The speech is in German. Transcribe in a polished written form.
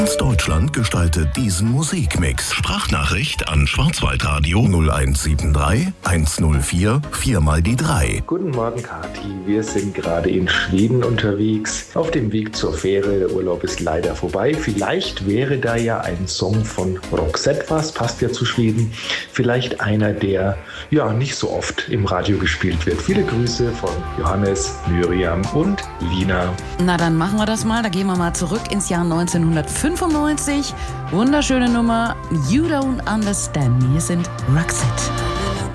Ganz Deutschland gestaltet diesen Musikmix. Sprachnachricht an Schwarzwaldradio 0173 104 4x3. Guten Morgen, Kathi. Wir sind gerade in Schweden unterwegs. Auf dem Weg zur Fähre. Der Urlaub ist leider vorbei. Vielleicht wäre da ja ein Song von Roxette was. Passt ja zu Schweden. Vielleicht einer, der ja nicht so oft im Radio gespielt wird. Viele Grüße von Johannes, Miriam und Lina. Na, dann machen wir das mal. Da gehen wir mal zurück ins Jahr 1995. Wunderschöne Nummer. You Don't Understand Me. Hier sind Roxette.